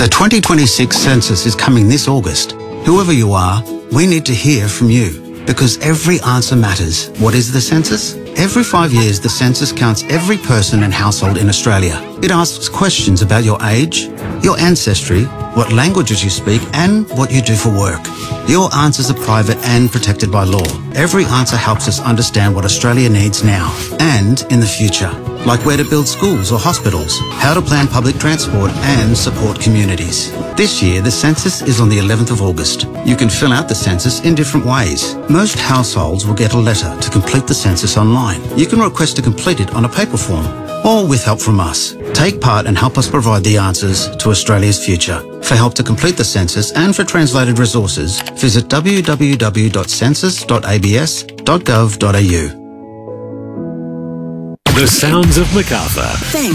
The 2026 census is coming this August. Whoever you are, we need to hear from you because every answer matters. What is the census? Every 5 years, the census counts every person and household in Australia. It asks questions about your age, your ancestry, what languages you speak, and what you do for work. Your answers are private and protected by law. Every answer helps us understand what Australia needs now and in the future, like where to build schools or hospitals, how to plan public transport and support communities. This year, the census is on the 11th of August. You can fill out the census in different ways. Most households will get a letter to complete the census online. You can request to complete it on a paper form or with help from us. Take part and help us provide the answers to Australia's future. For help to complete the census and for translated resources, visit www.census.abs.gov.au. The sounds of Macarthur. Thanks